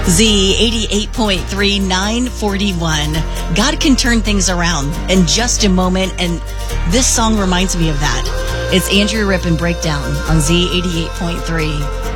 Z 88.3, 941. God can turn things around in just a moment, and this song reminds me of that. It's Andrew Rippon Breakdown on Z 88.3.